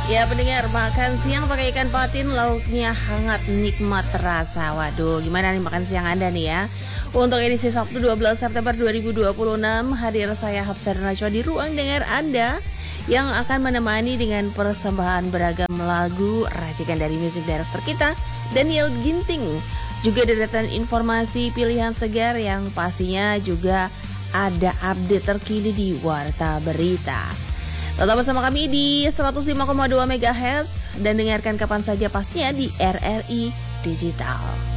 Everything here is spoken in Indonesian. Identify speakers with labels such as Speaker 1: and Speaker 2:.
Speaker 1: Ya pendengar, makan siang pakai ikan patin, lauknya hangat, nikmat terasa. Waduh, gimana nih makan siang Anda nih ya? Untuk edisi Sabtu 12 September 2026, hadir saya Hapsari Najwa di ruang dengar Anda yang akan menemani dengan persembahan beragam lagu racikan dari music director kita, Daniel Ginting. Juga deretan informasi pilihan segar yang pastinya juga ada update terkini di Warta Berita. Tetap bersama kami di 105,2 MHz dan dengarkan kapan saja pastinya di RRI Digital.